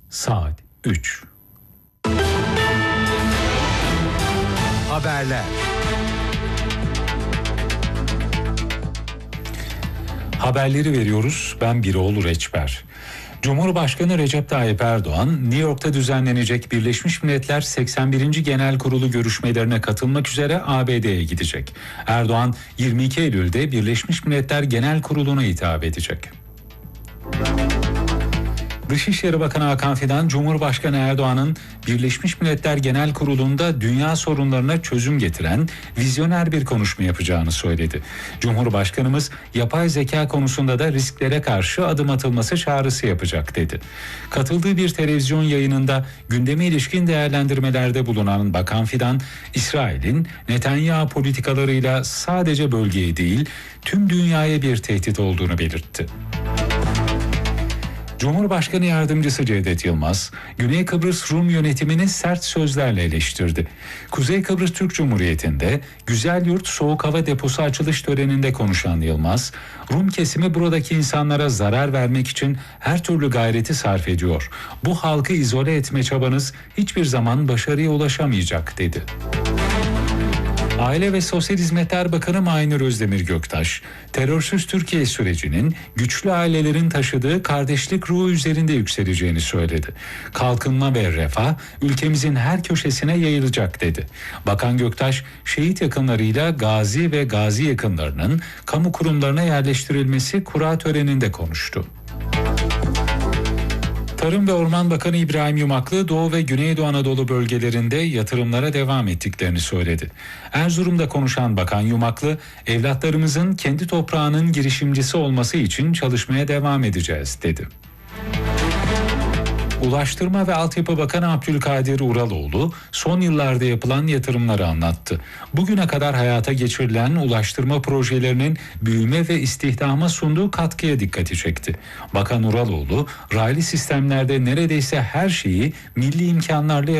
Saat 3. Haberler. Haberleri veriyoruz. Ben Biroğlu Reçber. Cumhurbaşkanı Recep Tayyip Erdoğan, New York'ta düzenlenecek Birleşmiş Milletler 81. Genel Kurulu görüşmelerine katılmak üzere ABD'ye gidecek. Erdoğan 22 Eylül'de Birleşmiş Milletler Genel Kurulu'na hitap edecek. Dışişleri Bakanı Hakan Fidan, Cumhurbaşkanı Erdoğan'ın Birleşmiş Milletler Genel Kurulu'nda dünya sorunlarına çözüm getiren vizyoner bir konuşma yapacağını söyledi. Cumhurbaşkanımız yapay zeka konusunda da risklere karşı adım atılması çağrısı yapacak dedi. Katıldığı bir televizyon yayınında gündeme ilişkin değerlendirmelerde bulunan Bakan Fidan, İsrail'in Netanyahu politikalarıyla sadece bölgeye değil tüm dünyaya bir tehdit olduğunu belirtti. Cumhurbaşkanı Yardımcısı Cevdet Yılmaz, Güney Kıbrıs Rum yönetimini sert sözlerle eleştirdi. Kuzey Kıbrıs Türk Cumhuriyeti'nde Güzelyurt Soğuk Hava Deposu açılış töreninde konuşan Yılmaz, Rum kesimi buradaki insanlara zarar vermek için her türlü gayreti sarf ediyor. Bu halkı izole etme çabanız hiçbir zaman başarıya ulaşamayacak dedi. Aile ve Sosyal Hizmetler Bakanı Mahinur Özdemir Göktaş, terörsüz Türkiye sürecinin güçlü ailelerin taşıdığı kardeşlik ruhu üzerinde yükseleceğini söyledi. Kalkınma ve refah ülkemizin her köşesine yayılacak dedi. Bakan Göktaş, şehit yakınlarıyla gazi ve gazi yakınlarının kamu kurumlarına yerleştirilmesi kura töreninde konuştu. Tarım ve Orman Bakanı İbrahim Yumaklı, Doğu ve Güneydoğu Anadolu bölgelerinde yatırımlara devam ettiklerini söyledi. Erzurum'da konuşan Bakan Yumaklı, evlatlarımızın kendi toprağının girişimcisi olması için çalışmaya devam edeceğiz dedi. Ulaştırma ve Altyapı Bakanı Abdülkadir Uraloğlu son yıllarda yapılan yatırımları anlattı. Bugüne kadar hayata geçirilen ulaştırma projelerinin büyüme ve istihdama sunduğu katkıya dikkati çekti. Bakan Uraloğlu, raylı sistemlerde neredeyse her şeyi milli imkanlarla